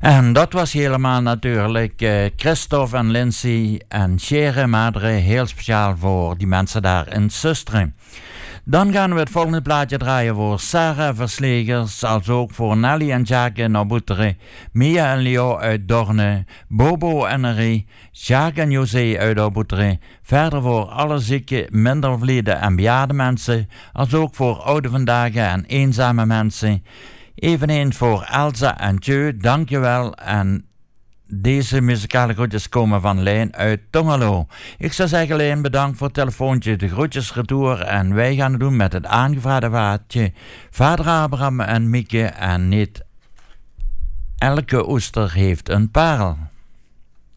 En dat was helemaal natuurlijk Christophe en Lindsay en Chere Madre, heel speciaal voor die mensen daar in Susteren. Dan gaan we het volgende plaatje draaien voor Sarah Verslegers, als ook voor Nelly en Jacques in Oboetere, Mia en Leo uit Dorne, Bobo en Henri, Jacques en José uit Oboetere. Verder voor alle zieke, mindervliede en bejaarde mensen, als ook voor oude vandaag en eenzame mensen. Eveneens voor Elsa en Tjeu, dankjewel. En deze muzikale groetjes komen van Lijn uit Tongelo. Ik zou zeggen, Lijn, bedankt voor het telefoontje, de groetjes retour. En wij gaan het doen met het aangevraagde waardje. Vader Abraham en Mieke, en niet elke oester heeft een parel.